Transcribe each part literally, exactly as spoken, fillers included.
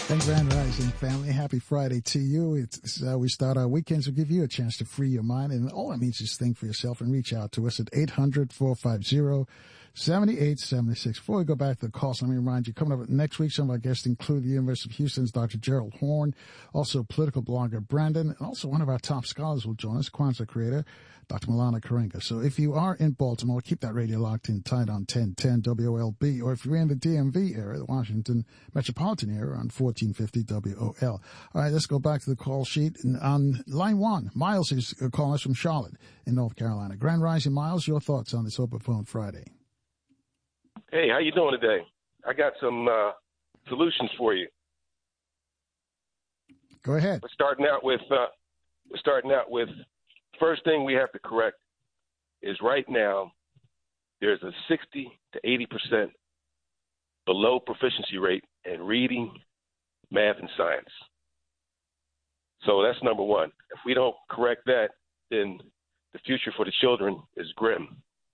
Thank Grand Rising family. Happy Friday to you. It's how we start our weekends to give you a chance to free your mind. And all it means is think for yourself and reach out to us at eight hundred, four five zero, seven eight seven six. Before we go back to the calls, let me remind you, coming up next week, some of our guests include the University of Houston's Doctor Gerald Horn, also political blogger Brandon, and also one of our top scholars will join us, Kwanzaa creator Doctor Milana Karenga. So if you are in Baltimore, keep that radio locked in tight on ten ten W O L B, or if you're in the D M V area, the Washington metropolitan area, on fourteen fifty W O L. All right, let's go back to the call sheet. And on line one, Miles is calling us from Charlotte in North Carolina. Grand Rising, Miles, your thoughts on this Open Phone Friday? Hey, how you doing today? I got some uh, solutions for you. Go ahead. We're starting out with uh, we're starting out with first thing we have to correct is right now there's a sixty to eighty percent below proficiency rate in reading, math, and science. So that's number one. If we don't correct that, then the future for the children is grim.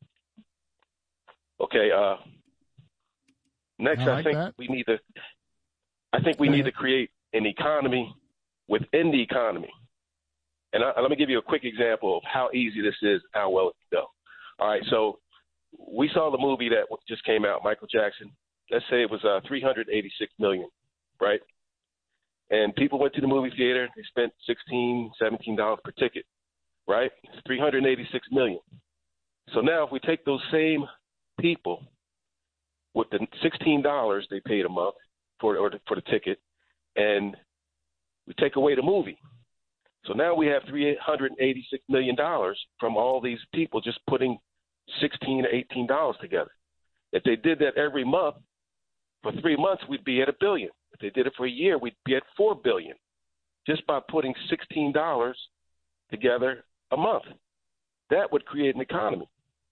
Okay. Uh, next, I, I like think that. we need to. I think we need to create an economy within the economy. And I, let me give you a quick example of how easy this is, how well it can go. All right, so we saw the movie that just came out, Michael Jackson. Let's say it was uh, three hundred eighty-six million dollars, right? And people went to the movie theater. They spent sixteen dollars, seventeen dollars per ticket, right? It's three hundred eighty-six million dollars. So now if we take those same people with the sixteen dollars they paid a month for, or the, for the ticket, and we take away the movie. So now we have three hundred eighty-six million dollars from all these people just putting sixteen or eighteen dollars together. If they did that every month, for three months, we'd be at a billion. If they did it for a year, we'd be at four billion dollars just by putting sixteen dollars together a month. That would create an economy.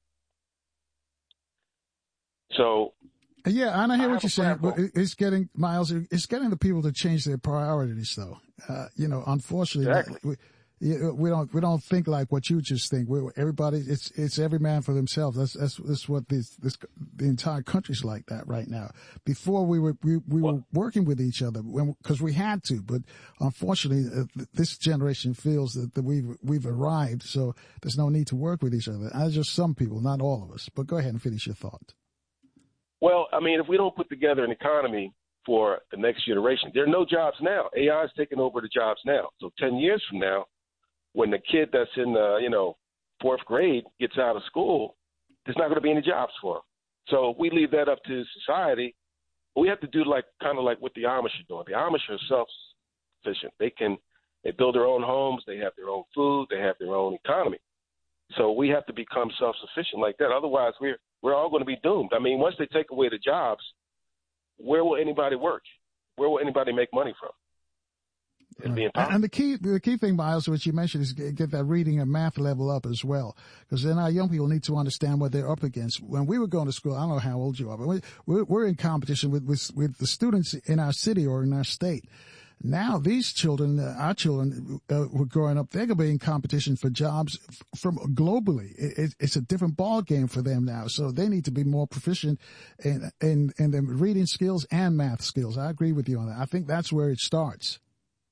So, yeah, and I hear I what you're saying, but platform. it's getting, Miles, it's getting the people to change their priorities, though. Uh, you know, unfortunately, Exactly. we, we don't we don't think like what you just think. We're, everybody, it's it's every man for themselves. That's that's, that's what this this the entire country's like that right now. Before we were we, we were working with each other because we had to, but unfortunately, uh, this generation feels that, that we've we've arrived, so there's no need to work with each other. That's just some people, not all of us. But go ahead and finish your thought. Well, I mean, if we don't put together an economy for the next generation, there are no jobs now. A I is taking over the jobs now. So ten years from now, when the kid that's in the, you know, fourth grade gets out of school, there's not going to be any jobs for him. So we leave that up to society. We have to do like kind of like what the Amish are doing. The Amish are self-sufficient. They can they build their own homes. They have their own food. They have their own economy. So we have to become self-sufficient like that. Otherwise, we're we're all going to be doomed. I mean, once they take away the jobs, where will anybody work? Where will anybody make money from? It'll be impossible. And the key, the key thing, Miles, which you mentioned, is get that reading and math level up as well. Because then our young people need to understand what they're up against. When we were going to school, I don't know how old you are, but we're, we're in competition with, with, with the students in our city or in our state. Now these children, uh, our children, uh, who are growing up, they're going to be in competition for jobs from globally. It, it, it's a different ball game for them now, so they need to be more proficient in in in the reading skills and math skills. I agree with you on that. I think that's where it starts.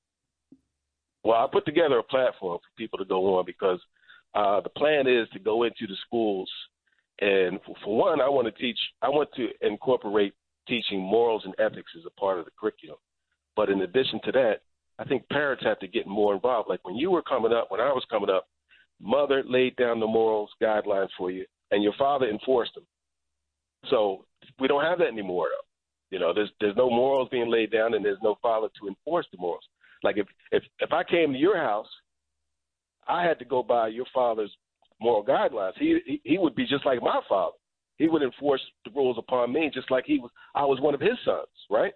Well, I put together a platform for people to go on because uh, the plan is to go into the schools, and for, for one, I want to teach. I want to incorporate teaching morals and ethics as a part of the curriculum. But in addition to that, I think parents have to get more involved. Like when you were coming up, when I was coming up, mother laid down the morals guidelines for you, and your father enforced them. So we don't have that anymore. You know, there's there's no morals being laid down, and there's no father to enforce the morals. Like if if if I came to your house, I had to go by your father's moral guidelines. He he, he would be just like my father. He would enforce the rules upon me, just like he was. I was one of his sons, right?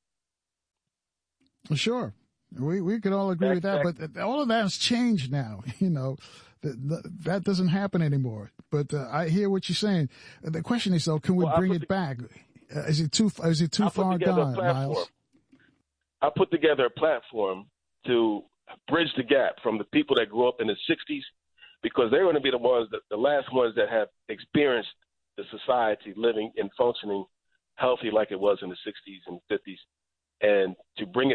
Sure. We we could all agree Back, with that, but all of that has changed now. You know, that, that doesn't happen anymore. But uh, I hear what you're saying. The question is, though, can we well, bring the, it back? Uh, is it too is it too I far gone, Miles? I put together a platform to bridge the gap from the people that grew up in the sixties, because they're going to be the ones that the last ones that have experienced the society living and functioning healthy like it was in the sixties and fifties. And to bring it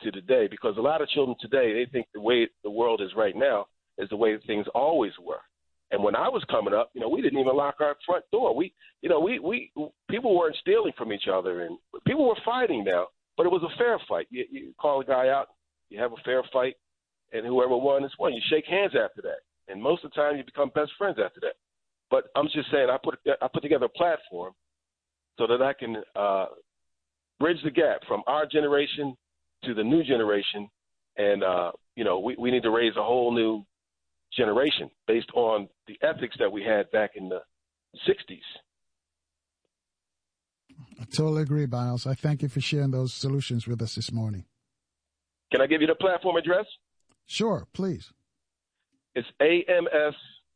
to today, because a lot of children today, they think the way the world is right now is the way things always were. And when I was coming up, you know, we didn't even lock our front door. We, you know, we, we people weren't stealing from each other, and people were fighting now, but it was a fair fight. You, you call a guy out, you have a fair fight, and whoever won is won. You shake hands after that, and most of the time you become best friends after that. But I'm just saying, I put I put together a platform so that I can uh, bridge the gap from our generation to the new generation, and uh, you know, we, we need to raise a whole new generation based on the ethics that we had back in the sixties. I totally agree, Miles. I thank you for sharing those solutions with us this morning. Can I give you the platform address? Sure, please. It's A M S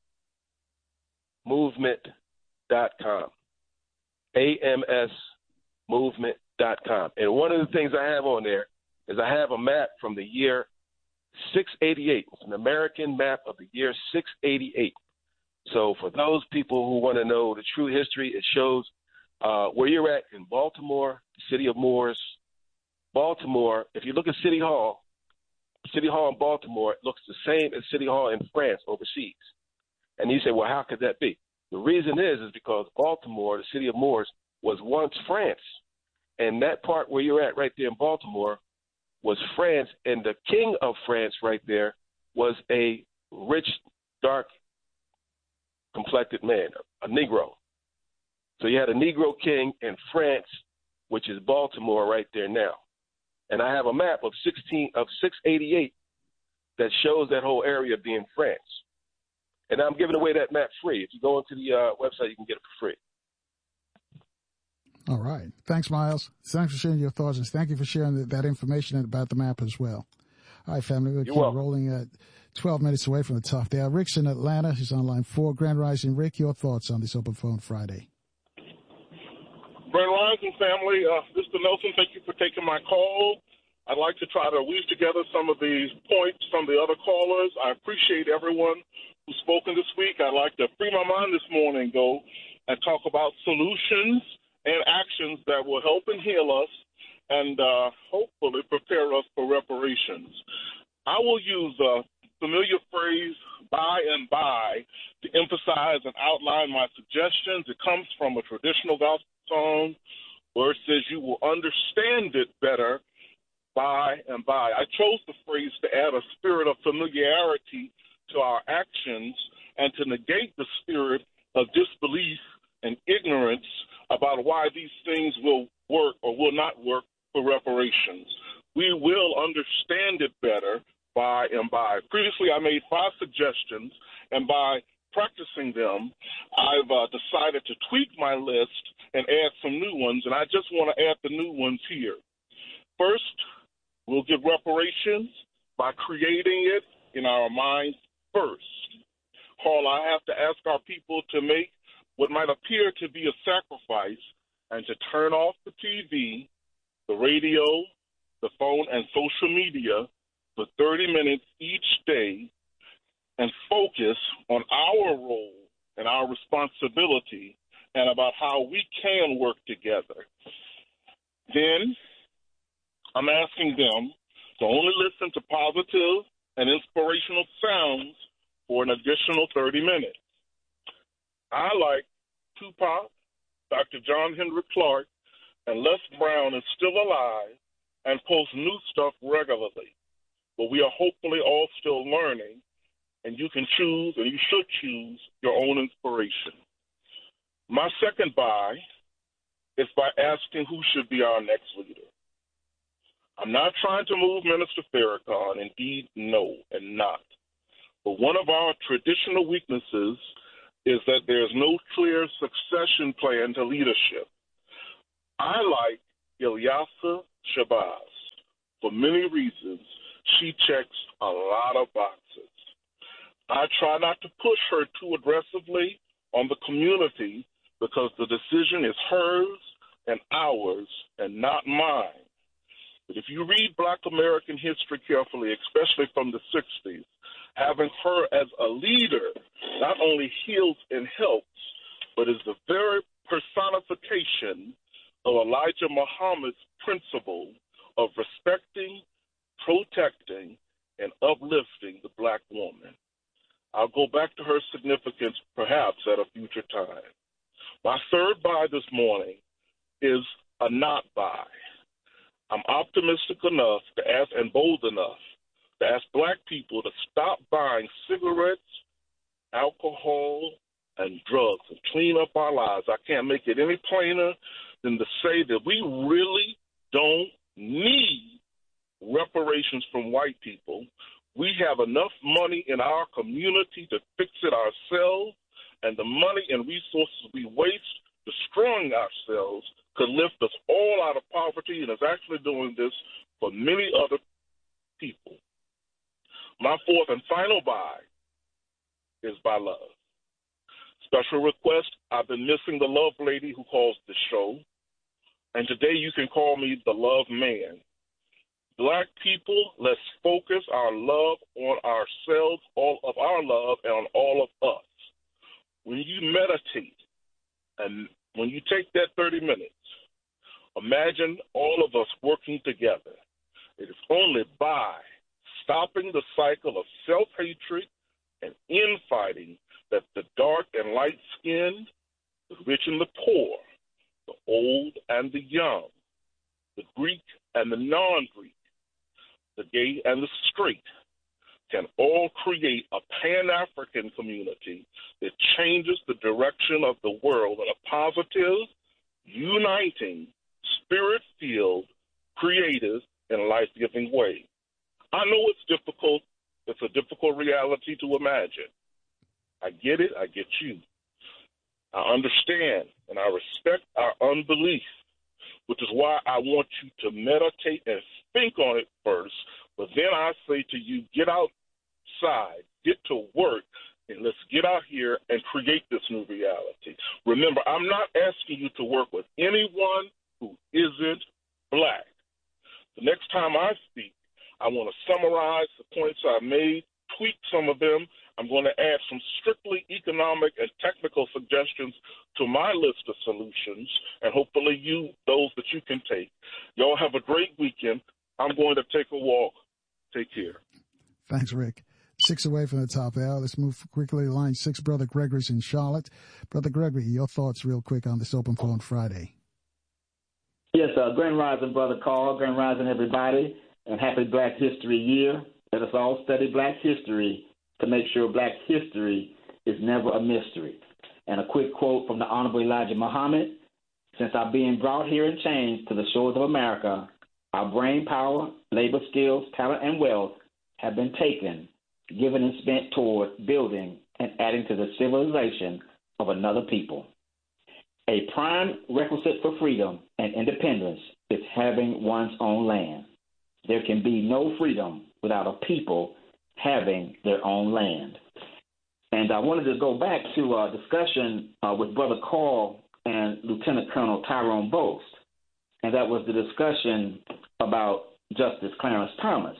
movement dot com. A M S movement dot com. And one of the things I have on there is I have a map from the year six eighty-eight. It's an American map of the year six eighty-eight. So for those people who want to know the true history, it shows uh, where you're at in Baltimore, the city of Moors. Baltimore, if you look at City Hall, City Hall in Baltimore, it looks the same as City Hall in France overseas. And you say, well, how could that be? The reason is, is because Baltimore, the city of Moors, was once France. And that part where you're at right there in Baltimore was France, and the king of France right there was a rich, dark, complected man, a Negro. So you had a Negro king in France, which is Baltimore right there now. And I have a map of sixteen of six eighty-eight that shows that whole area being France. And I'm giving away that map free. If you go into the uh, website, you can get it for free. All right. Thanks, Miles. Thanks for sharing your thoughts, and thank you for sharing the, that information about the map as well. All right, family, we'll You're keep welcome. rolling at twelve minutes away from the top there. Rick's in Atlanta. He's on line four. Grand Rising. Rick, your thoughts on this Open Phone Friday? Grand Rising, family. Uh, Mister Nelson, thank you for taking my call. I'd like to try to weave together some of these points from the other callers. I appreciate everyone who's spoken this week. I'd like to free my mind this morning, though, and talk about solutions and actions that will help and heal us and uh, hopefully prepare us for reparations. I will use a familiar phrase, by and by, to emphasize and outline my suggestions. It comes from a traditional gospel song where it says you will understand it better by and by. I chose the phrase to add a spirit of familiarity to our actions and to negate the spirit of disbelief and ignorance about why these things will work or will not work for reparations. We will understand it better by and by. Previously, I made five suggestions, and by practicing them, I've uh, decided to tweak my list and add some new ones, and I just want to add the new ones here. First, we'll give reparations by creating it in our minds first. Paul, I have to ask our people to make what might appear to be a sacrifice and to turn off the T V, the radio, the phone, and social media for thirty minutes each day and focus on our role and our responsibility and about how we can work together. Then I'm asking them to only listen to positive and inspirational sounds for an additional thirty minutes. I, like Tupac, Doctor John Henrik Clark, and Les Brown is still alive and post new stuff regularly. But we are hopefully all still learning, and you can choose, and you should choose, your own inspiration. My second buy is by asking who should be our next leader. I'm not trying to move Minister Farrakhan. Indeed, no, and not. But one of our traditional weaknesses is that there's no clear succession plan to leadership. I like Ilyasah Shabazz. For many reasons, she checks a lot of boxes. I try not to push her too aggressively on the community because the decision is hers and ours and not mine. But if you read Black American history carefully, especially from the sixties, having her as a leader not only heals and helps, but is the very personification of Elijah Muhammad's principle of respecting protecting and uplifting the black woman. I'll go back to her significance perhaps at a future time. My third buy this morning is a not buy. I'm optimistic enough to ask and bold enough to ask black people to stop buying cigarettes, alcohol, and drugs and clean up our lives. I can't make it any plainer than to say that we really don't need reparations from white people. We have enough money in our community to fix it ourselves, and the money and resources we waste destroying ourselves could lift us all out of poverty, and is actually doing this for many other people. My fourth and final buy is by love. Special request, I've been missing the love lady who calls the show, and today you can call me the love man. Black people, let's focus our love on ourselves, all of our love, and on all of us. When you meditate and when you take that thirty minutes, imagine all of us working together. It is only by stopping the cycle of self-hatred and infighting that the dark and light-skinned, the rich and the poor, the old and the young, the Greek and the non-Greek, the gay and the straight, can all create a Pan-African community that changes the direction of the world in a positive, uniting, spirit-filled, creative, and life-giving way. I know it's difficult. It's a difficult reality to imagine. I get it. I get you. I understand, and I respect our unbelief, which is why I want you to meditate and think on it first. But then I say to you, get outside, get to work, and let's get out here and create this new reality. Remember, I'm not asking you to work with anyone who isn't black. The next time I speak, I want to summarize the points I made, tweak some of them. I'm going to add some strictly economic and technical suggestions to my list of solutions, and hopefully you, those that you can take. Y'all have a great weekend. I'm going to take a walk. Take care. Thanks, Rick. Six away from the top hour. Let's move quickly. Line six, Brother Gregory's in Charlotte. Brother Gregory, your thoughts real quick on this Open Phone Friday. Yes, uh, Grand Rising, Brother Carl. Grand Rising, everybody. And happy Black History Year. Let us all study Black history to make sure Black history is never a mystery. And a quick quote from the Honorable Elijah Muhammad. Since our being brought here in chains to the shores of America, our brain power, labor skills, talent, and wealth have been taken, given and spent toward building and adding to the civilization of another people. A prime requisite for freedom and independence is having one's own land. There can be no freedom without a people having their own land. And I wanted to go back to a discussion uh, with Brother Carl and Lieutenant Colonel Tyrone Boast, and that was the discussion about Justice Clarence Thomas.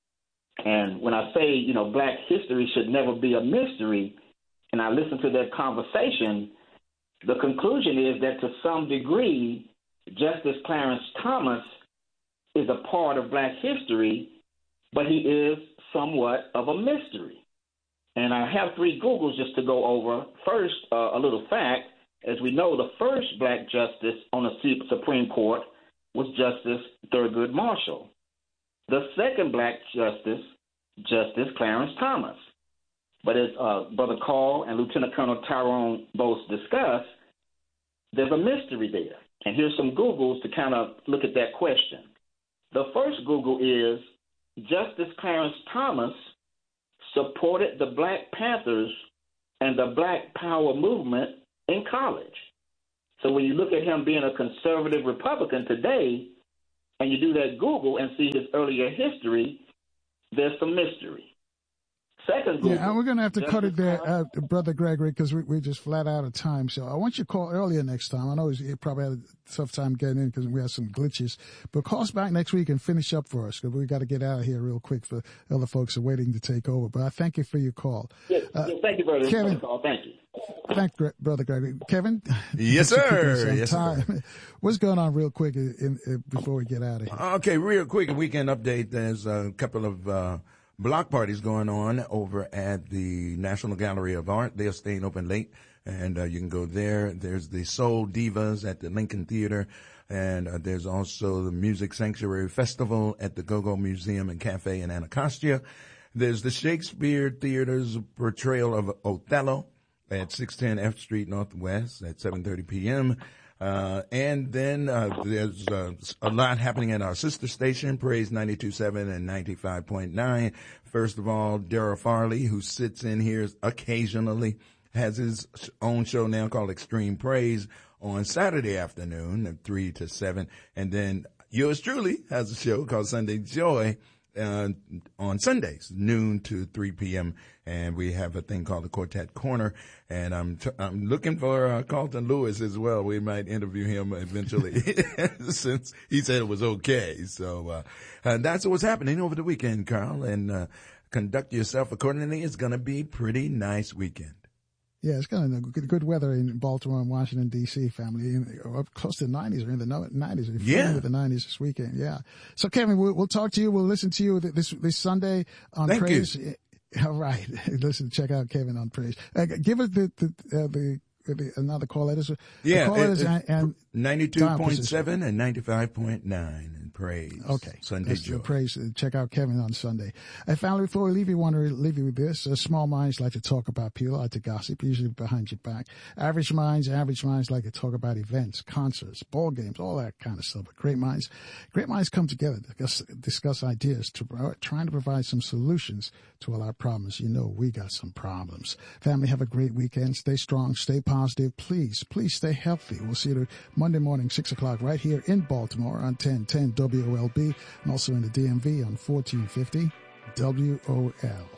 And when I say, you know, Black history should never be a mystery, and I listened to that conversation, the conclusion is that to some degree, Justice Clarence Thomas is a part of Black history, but he is somewhat of a mystery. And I have three Googles just to go over. First, uh, a little fact. As we know, the first Black justice on the Supreme Court was Justice Thurgood Marshall. The second Black justice, Justice Clarence Thomas. But as uh, Brother Carl and Lieutenant Colonel Tyrone both discussed, there's a mystery there. And here's some Googles to kind of look at that question. The first Google is Justice Clarence Thomas supported the Black Panthers and the Black Power movement in college. So when you look at him being a conservative Republican today, and you do that Google and see his earlier history, there's some mystery. second Google. Yeah, and we're going to have to Just cut it there, because- uh, Brother Gregory, because we, we're just flat out of time. So I want you to call earlier next time. I know you probably had a tough time getting in because we had some glitches. But call us back next week and finish up for us, because we got to get out of here real quick for other folks are waiting to take over. But I thank you for your call. Yes, Uh, yes, thank you, brother. Kevin. Call. Thank you. Thank you, Brother Gregory. Kevin? Yes, sir. Yes, time. sir. What's going on real quick in, in, in, before we get out of here? Okay, real quick, a weekend update. There's a couple of uh, block parties going on over at the National Gallery of Art. They're staying open late, and uh, you can go there. There's the Soul Divas at the Lincoln Theater, and uh, there's also the Music Sanctuary Festival at the Go-Go Museum and Cafe in Anacostia. There's the Shakespeare Theater's portrayal of Othello at six ten F Street Northwest at seven thirty p.m. Uh, and then, uh, there's, uh, a lot happening at our sister station, Praise ninety-two point seven and ninety-five point nine. First of all, Dara Farley, who sits in here occasionally, has his own show now called Extreme Praise on Saturday afternoon at three to seven. And then yours truly has a show called Sunday Joy, uh, on Sundays, noon to three p.m. And we have a thing called the Quartet Corner. And I'm, t- I'm looking for, uh, Carlton Lewis as well. We might interview him eventually since he said it was okay. So, uh, and that's what's happening over the weekend, Carl. And, uh, conduct yourself accordingly. It's going to be a pretty nice weekend. Yeah, it's kind of good, good weather in Baltimore and Washington, D C, family. In, up close to the nineties or in the nineties. We're Yeah. with the nineties this weekend. Yeah. So, Kevin, we'll, we'll talk to you. We'll listen to you this this Sunday on Thank Praise. you. All right. Listen, check out Kevin on Praise. Uh, give us the, the, uh, the, the, another call letters. Yeah. The call it- letters it- and, and ninety-two point seven and ninety-five point nine in Praise. okay. Sunday That's Joy. the Praise. Uh, Check out Kevin on Sunday. And finally, before we leave you, want to leave you with this. Uh, small minds like to talk about people, like to gossip, usually behind your back. Average minds, average minds like to talk about events, concerts, ball games, all that kind of stuff. But great minds, great minds come together to discuss, discuss ideas, to uh, trying to provide some solutions to all our problems. You know, we got some problems. Family, have a great weekend. Stay strong, stay positive. Please, please stay healthy. We'll see you Monday morning, six o'clock, right here in Baltimore on ten ten W O L B, and also in the D M V on fourteen fifty W O L.